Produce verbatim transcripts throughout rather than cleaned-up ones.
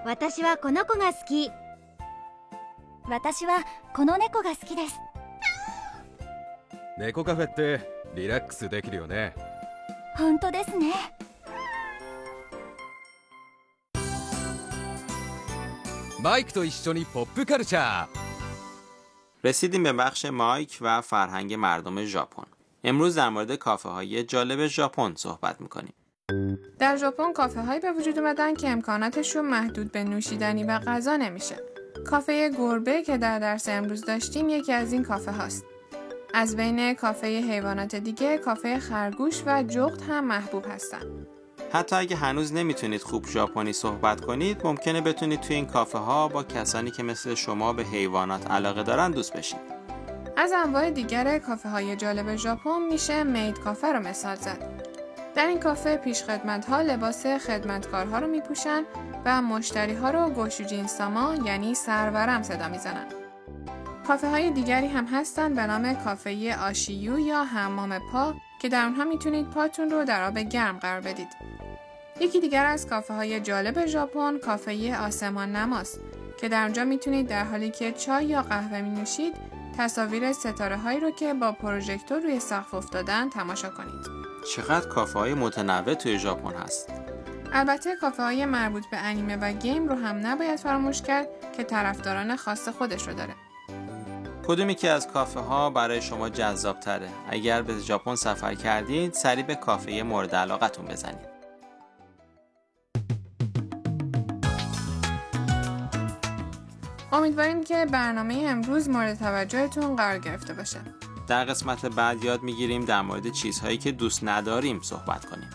私はこの子が好き。 私はこの猫が好きです。 猫カフェってリラックスできるよね。 本当ですね。 マイクと一緒にポップカルチャー. رسیدیم به بخش مایک و فرهنگ مردم ژاپن. امروز در مورد کافه های جالب ژاپن صحبت میکنیم. در ژاپن کافه هایی به وجود اومدن که امکاناتشون محدود به نوشیدنی و غذا نمیشه. کافه گربه که در درس امروز داشتیم یکی از این کافه هاست. از بین کافه حیوانات دیگه کافه خرگوش و جغد هم محبوب هستن. حتی اگه هنوز نمیتونید خوب ژاپنی صحبت کنید، ممکنه بتونید توی این کافه ها با کسانی که مثل شما به حیوانات علاقه دارن دوست بشید. از انواع دیگر کافه های جالب ژاپن میشه مید کافه رو مثال زد. در این کافه پیشخدمت ها لباس خدمتکارها رو میپوشن و مشتری ها رو گوشوجین ساما یعنی سرورم صدا میزنن. کافه های دیگری هم هستن به نام کافه آشیو یا حمام پا که در اونها میتونید پاتون رو در آب گرم قرار بدید. یکی دیگر از کافه های جالب ژاپن کافه آسمان نماست که در اونجا میتونید در حالی که چای یا قهوه می نوشید تصاویر ستاره هایی رو که با پروژکتور روی سقف افتادن تماشا کنید. چقدر کافه های متنوع توی ژاپن هست. البته کافه های مربوط به انیمه و گیم رو هم نباید فراموش کرد که طرفداران خاص خودش رو داره. کدومی که از کافه ها برای شما جذاب تره؟ اگر به ژاپن سفر کردید سری به کافه مورد علاقتون بزنید. امیدواریم که برنامه امروز مورد توجهتون قرار گرفته باشه. در قسمت بعد یاد میگیریم در مورد چیزهایی که دوست نداریم صحبت کنیم.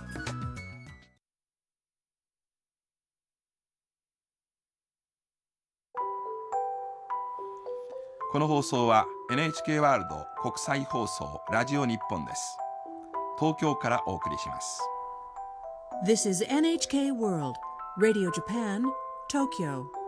この放送は エヌエイチケー ワールド国際放送ラジオ日本です。東京からお送りします。 This is エヌエイチケー World Radio Japan, Tokyo.